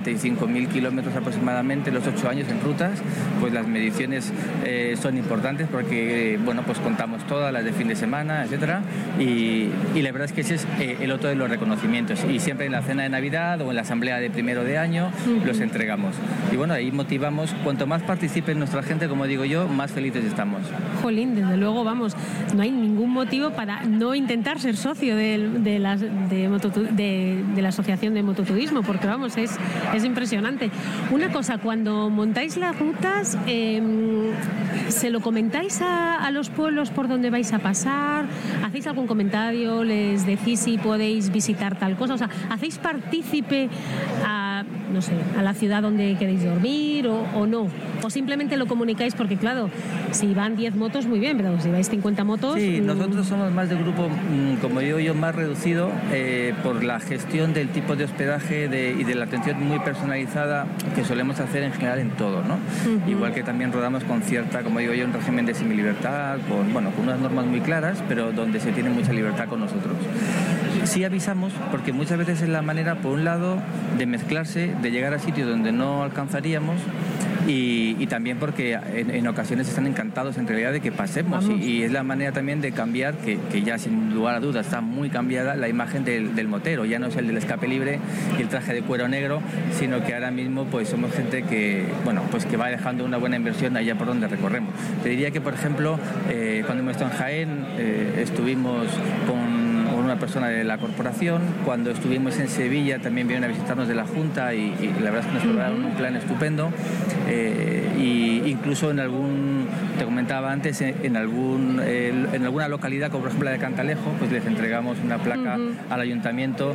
45.000 kilómetros aproximadamente los 8 años en rutas, pues las mediciones son importantes porque, bueno, pues contamos todas las de fin de semana, etcétera, y la verdad es que ese es el otro de los reconocimientos, y siempre en la cena de Navidad o en la asamblea de primero de año los entregamos. Y bueno, ahí motivamos, cuanto más participe nuestra gente, como digo yo, más felices estamos. Jolín, desde luego, vamos, no hay ningún motivo para no intentar ser socio de la Asociación de Mototurismo, porque vamos, es impresionante. Una cosa, cuando montáis las rutas, ¿se lo comentáis a los pueblos por donde vais a pasar? ¿Hacéis algún comentario? ¿Les decís si podéis visitar tal cosa? O sea, ¿hacéis partícipe a la ciudad donde queréis dormir o no? ¿O simplemente lo comunicáis porque, claro, si van 10 motos, muy bien, pero si vais 50 motos... Sí, nosotros somos más de grupo, como digo yo, más reducido por la gestión del tipo de hospedaje y de la atención muy personalizada que solemos hacer en general en todo, ¿no? Igual que también rodamos con cierta, como digo yo, un régimen de semilibertad, con unas normas muy claras, pero donde se tiene mucha libertad con nosotros. Sí avisamos, porque muchas veces es la manera, por un lado, de mezclarse, de llegar a sitios donde no alcanzaríamos, y también porque en ocasiones están encantados en realidad de que pasemos, y es la manera también de cambiar, que ya sin lugar a dudas está muy cambiada, la imagen del motero. Ya no es el del escape libre y el traje de cuero negro, sino que ahora mismo pues somos gente que, pues que va dejando una buena inversión allá por donde recorremos. Te diría que, por ejemplo, cuando hemos estado en Jaén, estuvimos con una persona de la corporación. Cuando estuvimos en Sevilla también vinieron a visitarnos de la Junta, y la verdad es que nos prepararon un plan estupendo, y incluso en algún, te comentaba antes, en alguna localidad, como por ejemplo la de Cantalejo, pues les entregamos una placa al ayuntamiento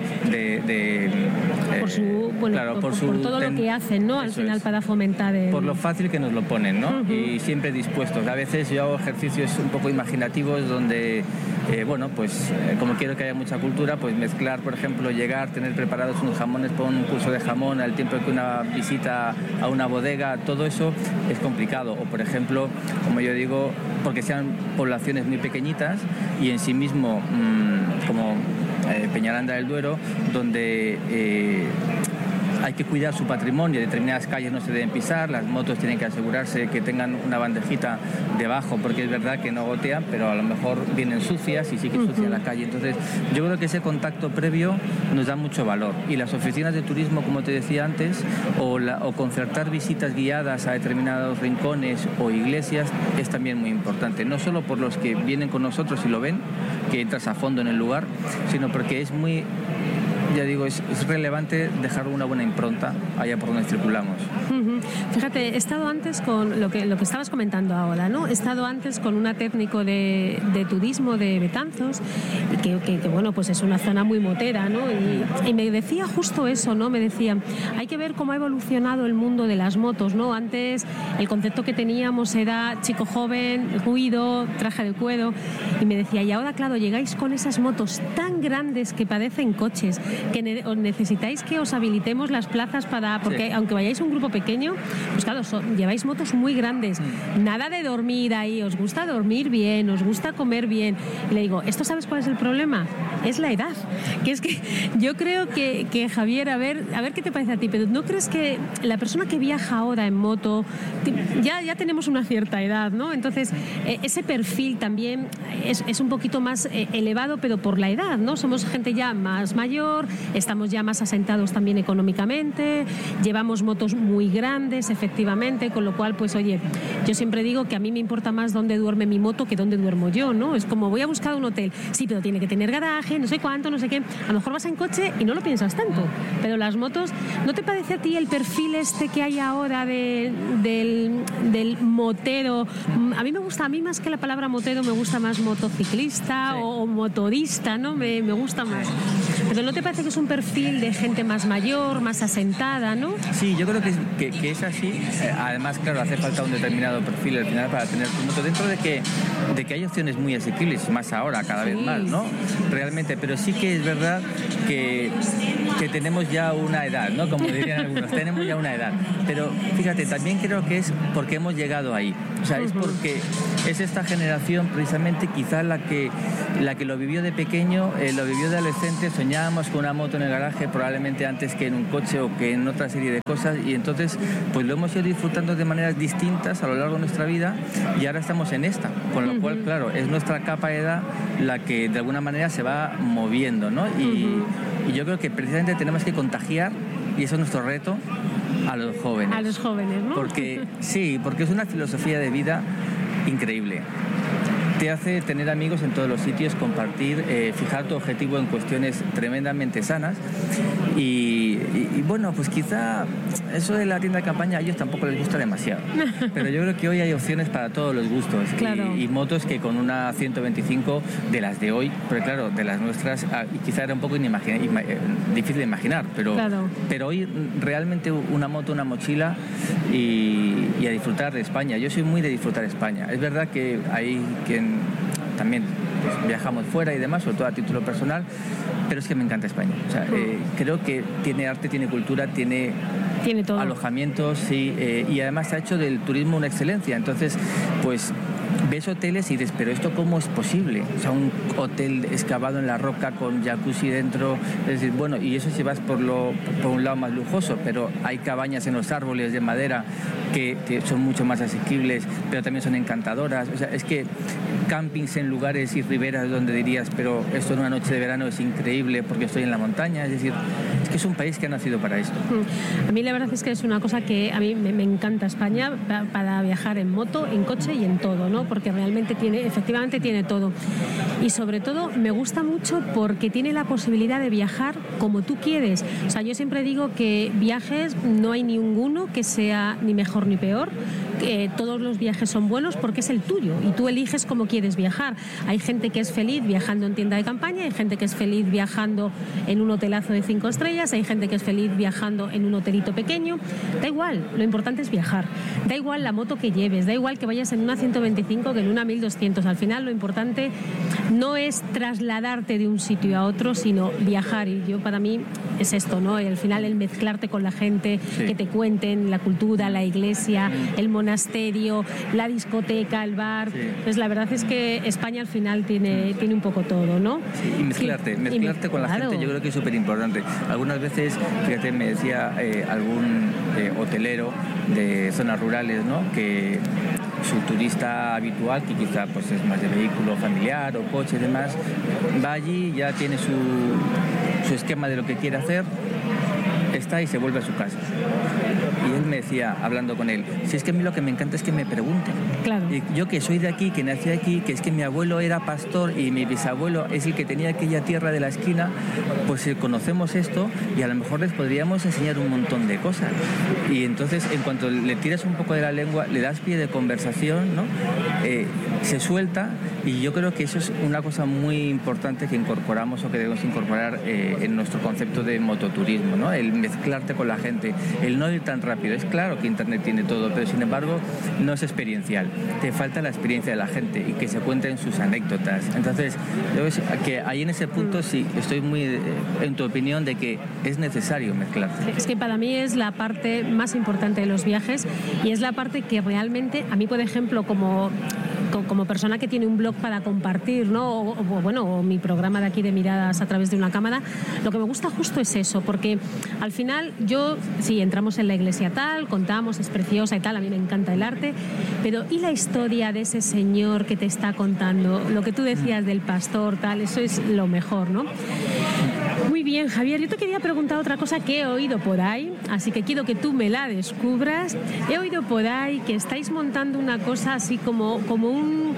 por todo lo que hacen, ¿no? Al final, para fomentar por lo fácil que nos lo ponen, ¿no? Y siempre dispuestos. A veces yo hago ejercicios un poco imaginativos donde como quiero que haya mucha cultura, pues mezclar, por ejemplo, llegar, tener preparados unos jamones para un curso de jamón al tiempo que una visita a una bodega, todo eso es complicado. O, por ejemplo, como yo digo, porque sean poblaciones muy pequeñitas y en sí mismo, como Peñaranda del Duero, donde hay que cuidar su patrimonio, determinadas calles no se deben pisar, las motos tienen que asegurarse que tengan una bandejita debajo, porque es verdad que no gotean, pero a lo mejor vienen sucias y sí que sucia la calle. Entonces, yo creo que ese contacto previo nos da mucho valor. Y las oficinas de turismo, como te decía antes, o concertar visitas guiadas a determinados rincones o iglesias es también muy importante. No solo por los que vienen con nosotros y lo ven, que entras a fondo en el lugar, sino porque es muy... Ya digo, es relevante dejar una buena impronta allá por donde circulamos. Fíjate, he estado antes con lo que estabas comentando ahora, ¿no? He estado antes con una técnico de turismo de Betanzos, y que pues es una zona muy motera, ¿no? Y me decía justo eso, ¿no? Me decía, hay que ver cómo ha evolucionado el mundo de las motos, ¿no? Antes el concepto que teníamos era chico joven, ruido, traje de cuero, y me decía, y ahora, claro, llegáis con esas motos tan grandes que parecen coches, que necesitáis que os habilitemos las plazas porque aunque vayáis un grupo pequeño, pues claro, lleváis motos muy grandes, nada de dormir ahí, os gusta dormir bien, os gusta comer bien. Y le digo, ¿esto sabes cuál es el problema? Es la edad, que es que yo creo que Javier, a ver qué te parece a ti, pero ¿no crees que la persona que viaja ahora en moto, ya tenemos una cierta edad, ¿no? Entonces, ese perfil también es un poquito más elevado, pero por la edad, ¿no? Somos gente ya más mayor, estamos ya más asentados también económicamente, llevamos motos muy grandes, efectivamente, con lo cual, pues oye, yo siempre digo que a mí me importa más dónde duerme mi moto que dónde duermo yo, ¿no? Es como, voy a buscar un hotel, sí, pero tiene que tener garaje, no sé cuánto, no sé qué. A lo mejor vas en coche y no lo piensas tanto, pero las motos, ¿no te parece a ti el perfil este que hay ahora del motero? A mí me gusta, a mí más que la palabra motero, me gusta más motociclista o motorista, ¿no? Me gusta más. Pero ¿no te parece que es un perfil de gente más mayor, más asentada, ¿no? Sí, yo creo que es así. Además, claro, hace falta un determinado perfil al final para tener tu moto, dentro de que hay opciones muy asequibles, más ahora, cada vez más, ¿no? Realmente, pero sí que es verdad que tenemos ya una edad, ¿no? Como dirían algunos, tenemos ya una edad. Pero fíjate, también creo que es porque hemos llegado ahí. O sea, es porque es esta generación precisamente quizás la que lo vivió de pequeño, lo vivió de adolescente, soñábamos con una moto en el garaje probablemente antes que en un coche o que en otra serie de cosas, y entonces pues lo hemos ido disfrutando de maneras distintas a lo largo de nuestra vida, y ahora estamos en esta, con lo cual, claro, es nuestra capa de edad la que de alguna manera se va moviendo, ¿no? Y yo creo que precisamente tenemos que contagiar, y eso es nuestro reto, a los jóvenes. A los jóvenes, ¿no? Porque es una filosofía de vida increíble. Te hace tener amigos en todos los sitios, compartir, fijar tu objetivo en cuestiones tremendamente sanas, y bueno, pues quizá eso de la tienda de campaña a ellos tampoco les gusta demasiado, pero yo creo que hoy hay opciones para todos los gustos. Claro. y motos que con una 125 de las de hoy, pero claro, de las nuestras, quizá era un poco difícil de imaginar, pero hoy realmente una moto, una mochila y a disfrutar de España. Yo soy muy de disfrutar España. Es verdad que hay quien también pues, viajamos fuera y demás, sobre todo a título personal, pero es que me encanta España. O sea, creo que tiene arte, tiene cultura, tiene todo. Alojamientos, sí, y además ha hecho del turismo una excelencia. Entonces, pues ves hoteles y dices, pero ¿esto cómo es posible? O sea, un hotel excavado en la roca con jacuzzi dentro, es decir, bueno, y eso si vas por un lado más lujoso, pero hay cabañas en los árboles de madera que son mucho más asequibles, pero también son encantadoras. O sea, es que campings en lugares y riberas donde dirías, pero esto en una noche de verano es increíble porque estoy en la montaña. Es decir, es que es un país que ha nacido para esto. A mí la verdad es que es una cosa que a mí me encanta España para viajar en moto, en coche y en todo, ¿no? Porque realmente efectivamente tiene todo. Y sobre todo me gusta mucho porque tiene la posibilidad de viajar como tú quieres. O sea, yo siempre digo que viajes no hay ninguno que sea ni mejor ni peor. Todos los viajes son buenos porque es el tuyo y tú eliges cómo quieres viajar. Hay gente que es feliz viajando en tienda de campaña, hay gente que es feliz viajando en un hotelazo de 5 estrellas, hay gente que es feliz viajando en un hotelito pequeño. Da igual, lo importante es viajar. Da igual la moto que lleves, da igual que vayas en una 125 que en una 1200. Al final lo importante no es trasladarte de un sitio a otro, sino viajar. Y yo, para mí, es esto, ¿no? Y al final el mezclarte con la gente, sí, que te cuenten la cultura, la iglesia, el monasterio, la discoteca, el bar. Sí. Pues la verdad es que España al final tiene un poco todo, ¿no? Sí, y mezclarte con la gente, yo creo que es súper importante. Algunas veces, fíjate, me decía algún hotelero de zonas rurales, ¿no? Que su turista habitual, que quizá pues es más de vehículo familiar o coche y demás, va allí, ya tiene su esquema de lo que quiere hacer, está y se vuelve a su casa. Y él me decía, hablando con él, si es que a mí lo que me encanta es que me pregunten. Claro. Y yo que soy de aquí, que nací aquí, que es que mi abuelo era pastor y mi bisabuelo es el que tenía aquella tierra de la esquina, pues conocemos esto y a lo mejor les podríamos enseñar un montón de cosas. Y entonces, en cuanto le tiras un poco de la lengua, le das pie de conversación, ¿no? Se suelta, y yo creo que eso es una cosa muy importante que incorporamos o que debemos incorporar en nuestro concepto de mototurismo, ¿no? El mezclarte con la gente, el no ir tan rápido. Es claro que Internet tiene todo, pero sin embargo no es experiencial. Te falta la experiencia de la gente y que se cuenten sus anécdotas. Entonces, yo creo que ahí en ese punto sí, estoy muy en tu opinión de que es necesario mezclarse. Es que para mí es la parte más importante de los viajes y es la parte que realmente, a mí por ejemplo, como persona que tiene un blog para compartir, ¿no? O mi programa de aquí de Miradas a través de una cámara, lo que me gusta justo es eso, porque al final sí, entramos en la iglesia tal, contamos, es preciosa y tal, a mí me encanta el arte, pero ¿y la historia de ese señor que te está contando? Lo que tú decías del pastor, tal, eso es lo mejor, ¿no? Muy bien, Javier, yo te quería preguntar otra cosa que he oído por ahí, así que quiero que tú me la descubras. He oído por ahí que estáis montando una cosa así como un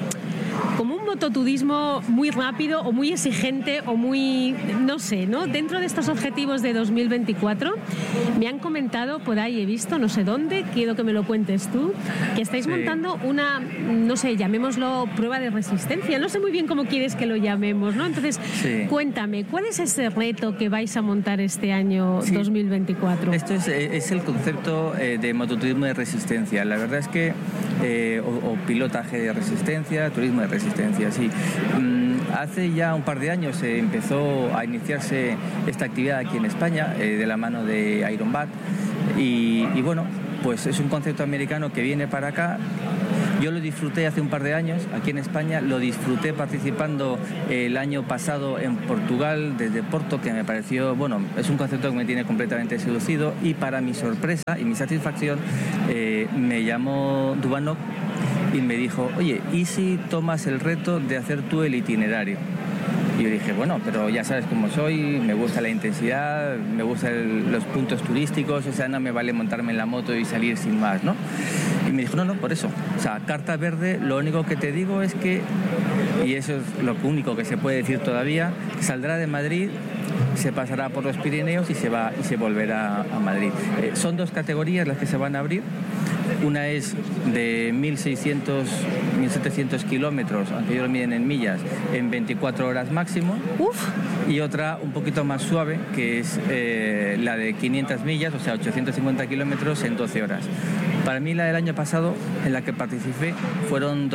mototurismo muy rápido o muy exigente o muy, no sé, ¿no? Dentro de estos objetivos de 2024, me han comentado por ahí, he visto, no sé dónde, quiero que me lo cuentes tú, que estáis montando una, no sé, llamémoslo prueba de resistencia, no sé muy bien cómo quieres que lo llamemos, ¿no? Entonces, cuéntame, ¿cuál es ese reto que vais a montar este año 2024? Esto es el concepto de mototurismo de resistencia. La verdad es que, o pilotaje de resistencia, turismo de resistencia. resistencia, sí. Hace ya un par de años empezó a iniciarse esta actividad aquí en España, de la mano de Ironbat, y bueno, pues es un concepto americano que viene para acá. Yo lo disfruté hace un par de años aquí en España, lo disfruté participando el año pasado en Portugal, desde Porto, que me pareció, bueno, es un concepto que me tiene completamente seducido, y para mi sorpresa y mi satisfacción me llamó Dubanov y me dijo, oye, ¿y si tomas el reto de hacer tú el itinerario? Y yo dije, bueno, pero ya sabes cómo soy, me gusta la intensidad, me gustan los puntos turísticos, o sea, no me vale montarme en la moto y salir sin más, ¿no? Y me dijo, no, por eso. O sea, carta verde, lo único que te digo es que, y eso es lo único que se puede decir todavía, saldrá de Madrid, se pasará por los Pirineos y se volverá a Madrid. Son 2 categorías las que se van a abrir. Una es de 1.600, 1.700 kilómetros, aunque ellos lo miden en millas, en 24 horas máximo. Uf. Y otra un poquito más suave, que es la de 500 millas, o sea, 850 kilómetros en 12 horas. Para mí la del año pasado, en la que participé, fueron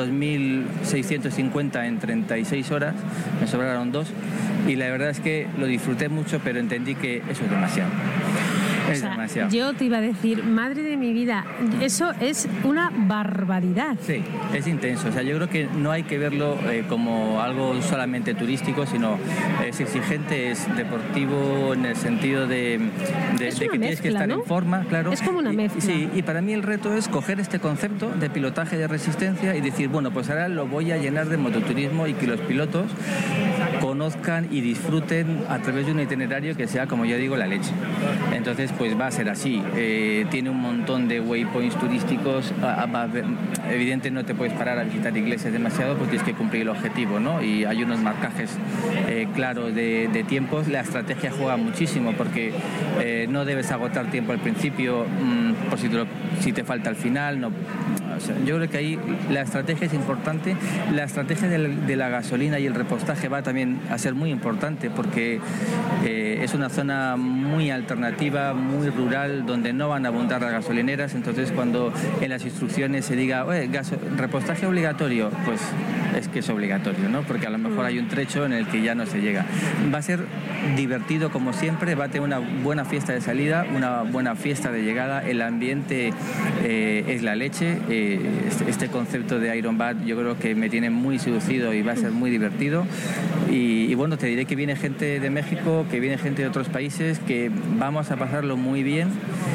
2.650 en 36 horas, me sobraron 2, y la verdad es que lo disfruté mucho, pero entendí que eso es demasiado. Es demasiado. Yo te iba a decir, madre de mi vida, eso es una barbaridad. Sí, es intenso. O sea, yo creo que no hay que verlo como algo solamente turístico, sino es exigente, es deportivo en el sentido de que mezcla, tienes que estar, ¿no?, en forma, claro. Es como una mezcla. Sí, y para mí el reto es coger este concepto de pilotaje de resistencia y decir, bueno, pues ahora lo voy a llenar de mototurismo y que los pilotos conozcan y disfruten a través de un itinerario que sea, como yo digo, la leche. Entonces, pues va a ser así. Tiene un montón de waypoints turísticos. Evidente, no te puedes parar a visitar iglesias demasiado porque tienes que cumplir el objetivo, ¿no? Y hay unos marcajes claros de tiempos. La estrategia juega muchísimo porque no debes agotar tiempo al principio por si te falta al final. No. O sea, yo creo que ahí la estrategia es importante. La estrategia de la gasolina y el repostaje va también a ser muy importante porque es una zona muy alternativa, muy rural, donde no van a abundar las gasolineras. Entonces, cuando en las instrucciones se diga, repostaje obligatorio, pues es que es obligatorio, ¿no? Porque a lo mejor hay un trecho en el que ya no se llega. Va a ser divertido como siempre, va a tener una buena fiesta de salida, una buena fiesta de llegada. El ambiente es la leche. Este concepto de Ironbat yo creo que me tiene muy seducido y va a ser muy divertido. Y bueno, te diré que viene gente de México, que viene gente de otros países, que vamos a pasarlo muy bien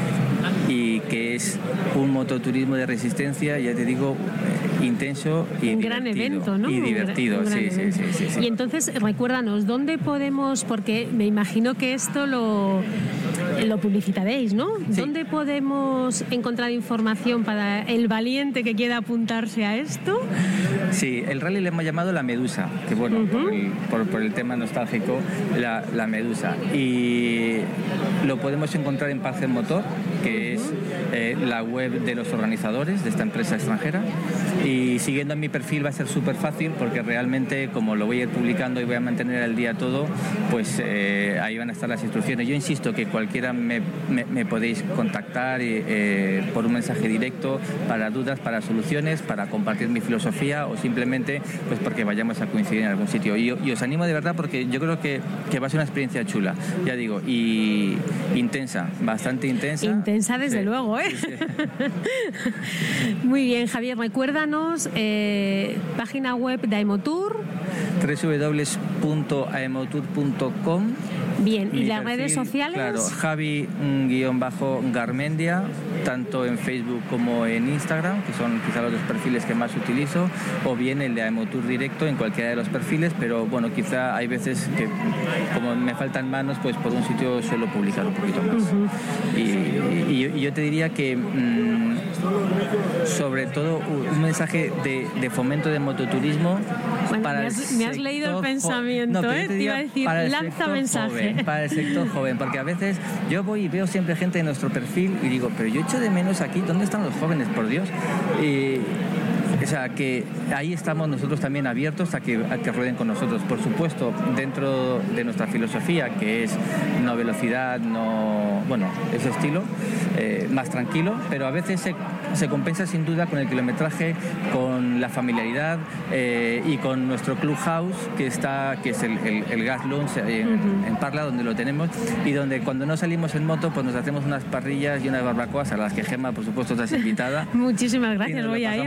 y que es un mototurismo de resistencia, ya te digo, intenso y un divertido. Gran evento, ¿no? Y divertido, un gran evento. Sí. Y entonces, recuérdanos, ¿dónde podemos, porque me imagino que esto lo publicitaréis, ¿no? Sí. ¿Dónde podemos encontrar información para el valiente que quiera apuntarse a esto? Sí, el rally le hemos llamado la Medusa, que bueno, por el tema nostálgico, la Medusa. Y lo podemos encontrar en Parcel Motor, que es la web de los organizadores de esta empresa extranjera. Y siguiendo mi perfil va a ser súper fácil porque realmente, como lo voy a ir publicando y voy a mantener al día todo, pues ahí van a estar las instrucciones. Yo insisto que cualquiera me podéis contactar por un mensaje directo para dudas, para soluciones, para compartir mi filosofía o simplemente pues porque vayamos a coincidir en algún sitio. Y os animo de verdad porque yo creo que va a ser una experiencia chula, ya digo, y intensa, bastante intensa. Intensa desde luego, ¿eh? Sí. Muy bien, Javier, recuérdanos página web de Aemotour. www.aemotour.com. Bien, ¿y las redes sociales? Claro, Javi_Garmendia, tanto en Facebook como en Instagram, que son quizá los dos perfiles que más utilizo, o bien el de Aemotour directo en cualquiera de los perfiles, pero bueno, quizá hay veces que como me faltan manos, pues por un sitio suelo publicar un poquito más. Y yo te diría que sobre todo un mensaje de fomento de mototurismo. Bueno, para me has leído el pensamiento, te iba a decir, lanza mensaje. Para el sector joven, porque a veces yo voy y veo siempre gente en nuestro perfil y digo, pero yo echo de menos aquí, ¿dónde están los jóvenes, por Dios? O sea, que ahí estamos nosotros también abiertos a que rueden con nosotros. Por supuesto, dentro de nuestra filosofía, que es no velocidad, no... Bueno, ese estilo, más tranquilo, pero a veces se compensa sin duda con el kilometraje, con la familiaridad y con nuestro clubhouse que es el Gas Lounge en Parla, donde lo tenemos, y donde cuando no salimos en moto pues nos hacemos unas parrillas y unas barbacoas a las que Gemma por supuesto estás invitada. Muchísimas gracias, voy a ir.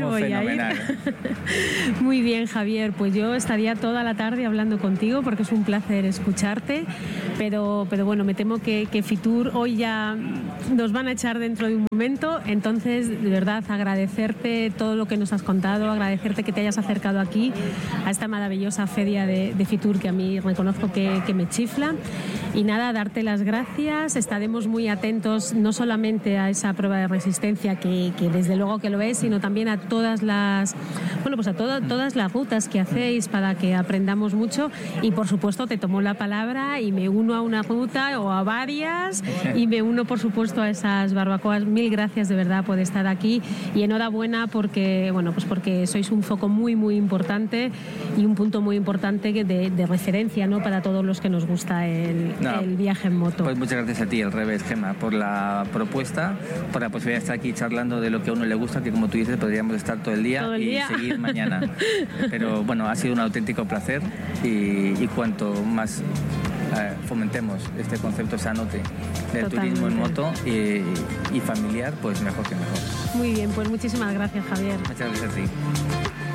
Muy bien, Javier, pues yo estaría toda la tarde hablando contigo porque es un placer escucharte, pero bueno, me temo que Fitur hoy ya nos van a echar dentro de un momento, entonces de verdad agradecerte todo lo que nos has contado, agradecerte que te hayas acercado aquí a esta maravillosa feria de Fitur que a mí reconozco que me chifla, y nada, darte las gracias. Estaremos muy atentos no solamente a esa prueba de resistencia que desde luego que lo es, sino también a todas las todas las rutas que hacéis para que aprendamos mucho, y por supuesto te tomo la palabra y me uno a una ruta o a varias y me uno por supuesto a esas barbacoas. Mil gracias de verdad por estar aquí y enhorabuena porque sois un foco muy muy importante y un punto muy importante de referencia, ¿no?, para todos los que nos gusta el viaje en moto. Pues muchas gracias a ti, al revés, Gemma, por la propuesta, por la posibilidad de estar aquí charlando de lo que a uno le gusta, que como tú dices podríamos estar todo el día y seguir mañana. Pero bueno, ha sido un auténtico placer y cuanto más fomentemos este concepto sanote del turismo en moto y familiar, pues mejor que mejor. Muy bien, pues muchísimas gracias, Javier. Muchas gracias a ti.